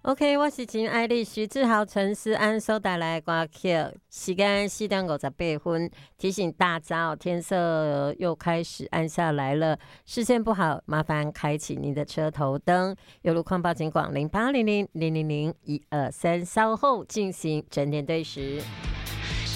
OK， 我是真爱你徐志豪、陈思安所带来的歌曲，时间4:58，提醒大家天色又开始暗下来了，视线不好，麻烦开启您的车头灯。有路况报警广0800-000-123，稍后进行整点对时。